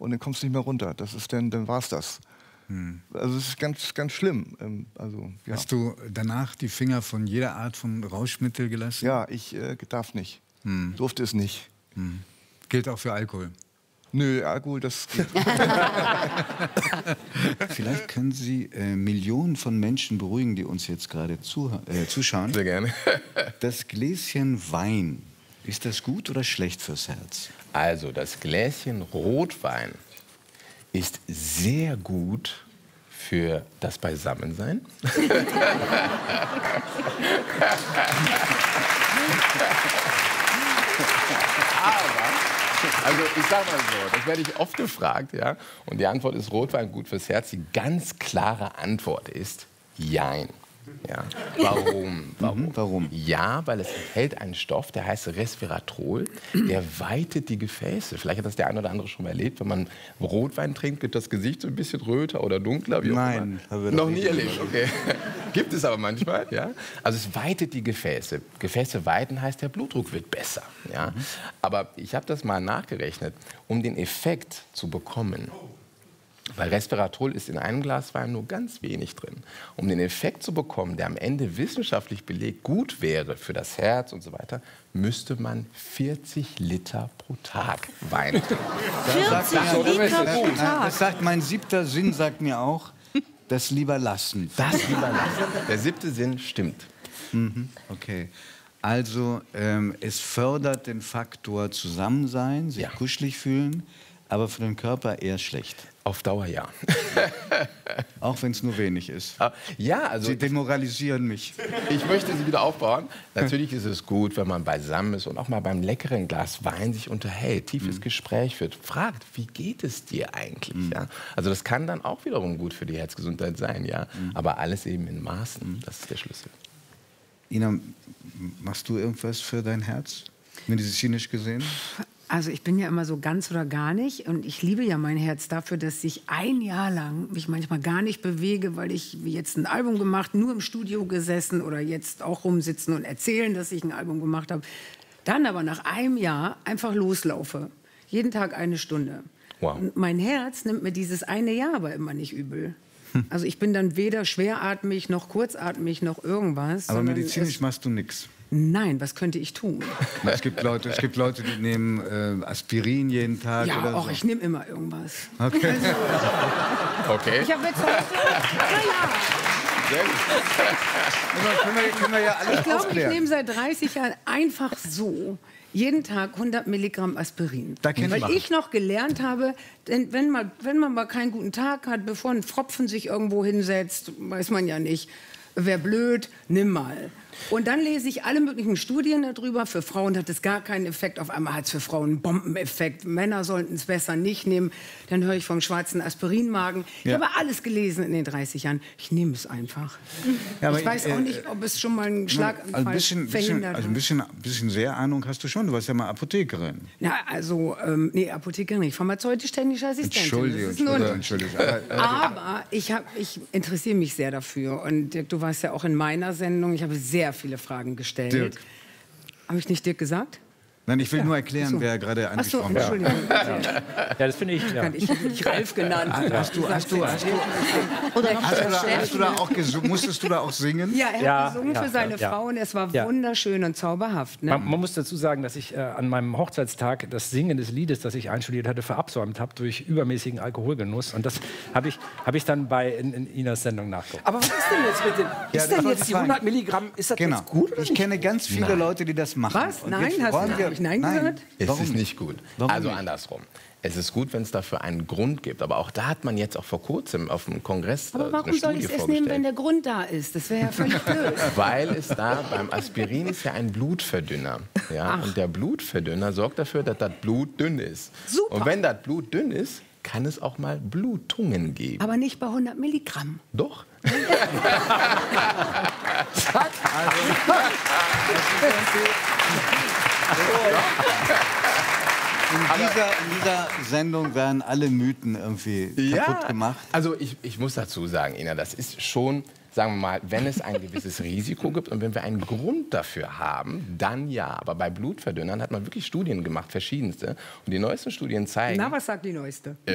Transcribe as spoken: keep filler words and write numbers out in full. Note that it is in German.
und dann kommst du nicht mehr runter. Das ist dann, dann war's das. Hm. Also es ist ganz, ganz schlimm. Ähm, also, ja. Hast du danach die Finger von jeder Art von Rauschmittel gelassen? Ja, ich äh, darf nicht. Hm. Durfte es nicht. Hm. Gilt auch für Alkohol? Nö, Alkohol, das geht. Vielleicht können Sie äh, Millionen von Menschen beruhigen, die uns jetzt gerade zu, äh, zuschauen. Sehr gerne. Das Gläschen Wein, ist das gut oder schlecht fürs Herz? Also, das Gläschen Rotwein ist sehr gut für das Beisammensein. Aber, also ich sag mal so, das werde ich oft gefragt, ja. Und die Antwort ist Rotwein gut fürs Herz. Die ganz klare Antwort ist Jein. Ja. Warum? Warum? Mhm, warum? Ja, weil es enthält einen Stoff, der heißt Resveratrol, der weitet die Gefäße. Vielleicht hat das der eine oder andere schon mal erlebt. Wenn man Rotwein trinkt, wird das Gesicht so ein bisschen röter oder dunkler. Wie Nein, auch immer. haben wir Noch nie erlebt. Okay. Gibt es aber manchmal. Ja? Also es weitet die Gefäße. Gefäße weiten heißt, der Blutdruck wird besser. Ja? Mhm. Aber ich habe das mal nachgerechnet, um den Effekt zu bekommen. Weil Resveratrol ist in einem Glas Wein nur ganz wenig drin. Um den Effekt zu bekommen, der am Ende wissenschaftlich belegt gut wäre für das Herz und so weiter, müsste man vierzig Liter pro Tag Wein trinken. vierzig Liter pro Tag? Das sagt mein siebter Sinn, sagt mir auch, das lieber lassen. Das lieber lassen. Der siebte Sinn stimmt. Mhm, okay. Also ähm, es fördert den Faktor Zusammensein, sich Ja. kuschelig fühlen, aber für den Körper eher schlecht. Auf Dauer ja. Auch wenn es nur wenig ist. Ja, also Sie demoralisieren mich. ich möchte Sie wieder aufbauen. Natürlich ist es gut, wenn man beisammen ist und auch mal beim leckeren Glas Wein sich unterhält, tiefes mhm. Gespräch führt, fragt, wie geht es dir eigentlich? Mhm. Ja? Also das kann dann auch wiederum gut für die Herzgesundheit sein, ja. Mhm. Aber alles eben in Maßen, das ist der Schlüssel. Ina, machst du irgendwas für dein Herz, medizinisch gesehen? Also ich bin ja immer so ganz oder gar nicht und ich liebe ja mein Herz dafür, dass ich ein Jahr lang mich manchmal gar nicht bewege, weil ich wie jetzt ein Album gemacht, nur im Studio gesessen oder jetzt auch rumsitzen und erzählen, dass ich ein Album gemacht habe. Dann aber nach einem Jahr einfach loslaufe. Jeden Tag eine Stunde. Wow. Und mein Herz nimmt mir dieses eine Jahr aber immer nicht übel. Also ich bin dann weder schweratmig noch kurzatmig noch irgendwas. Aber medizinisch machst du nichts. Nein, was könnte ich tun? Es gibt Leute, es gibt Leute die nehmen äh, Aspirin jeden Tag Ja, oder auch so. ich nehme immer irgendwas. Okay. Okay. Ich habe jetzt heute... Ja, Sehr gut. Aber können, wir, können wir ja alles ich glaube, ich aufklären. nehme seit dreißig Jahren einfach so jeden Tag hundert Milligramm Aspirin. Da kennt Weil man. ich noch gelernt habe, denn wenn, man, wenn man mal keinen guten Tag hat, bevor ein Pfropfen sich irgendwo hinsetzt, weiß man ja nicht, wäre blöd, nimm mal. Und dann lese ich alle möglichen Studien darüber. Für Frauen hat es gar keinen Effekt. Auf einmal hat es für Frauen einen Bombeneffekt. Männer sollten es besser nicht nehmen. Dann höre ich vom schwarzen Aspirinmagen. Ich Ja. habe alles gelesen in den dreißig Jahren. Ich nehme es einfach. Ja, aber ich weiß ich, auch äh, nicht, ob es schon mal einen Schlaganfall Also ein bisschen, bisschen, verhindert also ein bisschen, bisschen sehr Ahnung hast du schon. Du warst ja mal Apothekerin. Ja, also, ähm, nee, Apothekerin nicht. Pharmazeutisch-technische Assistentin. Entschuldige, Das ist nur- Entschuldige, Entschuldige. Aber, äh, Aber ich, hab, ich interessiere mich sehr dafür. Und Dirk, du warst ja auch in meiner Sendung. Ich habe sehr viele Fragen gestellt. Dirk. Habe ich nicht Dirk gesagt? Nein, ich will nur erklären, Ach so. wer gerade Ach so, angesprochen wird. Entschuldigung. Ja, das finde ich. Ja. Ich habe dich Ralf genannt. Hast du, hast du, hast du, Oder hast du, da, hast du da auch gesungen? Musstest du da auch singen? Ja, er hat Ja, gesungen ja, für seine ja. Frau und es war Ja. wunderschön und zauberhaft. Ne? Man, man muss dazu sagen, dass ich äh, an meinem Hochzeitstag das Singen des Liedes, das ich einstudiert hatte, verabsäumt habe durch übermäßigen Alkoholgenuss. Und das habe ich, hab ich dann bei in, in Inas Sendung nachgeguckt. Aber was ist denn jetzt mit den... Ja, Ist das denn wollte jetzt ich die fragen. hundert Milligramm, ist das Genau. jetzt gut oder Ich nicht? kenne ganz viele Leute, die das machen. Was? Und Nein? jetzt Hast du- wollen wir- hab ich Nein gehört? Es Warum ist nicht gut. Warum also nicht? andersrum. Es ist gut, wenn es dafür einen Grund gibt. Aber auch da hat man jetzt auch vor kurzem auf dem Kongress äh, Aber warum eine soll Studie ich es nehmen, wenn vorgestellt. der Grund da ist? Das wäre ja völlig blöd. Weil es da beim Aspirin ist ja ein Blutverdünner. Ja? Und der Blutverdünner sorgt dafür, dass das Blut dünn ist. Super. Und wenn das Blut dünn ist, kann es auch mal Blutungen geben. Aber nicht bei hundert Milligramm. Doch. In dieser, in dieser Sendung werden alle Mythen irgendwie kaputt gemacht. Also ich, ich muss dazu sagen, Ina, das ist schon, sagen wir mal, wenn es ein gewisses Risiko gibt und wenn wir einen Grund dafür haben, dann ja. Aber bei Blutverdünnern hat man wirklich Studien gemacht, verschiedenste. Und die neuesten Studien zeigen... Na, was sagt die neueste?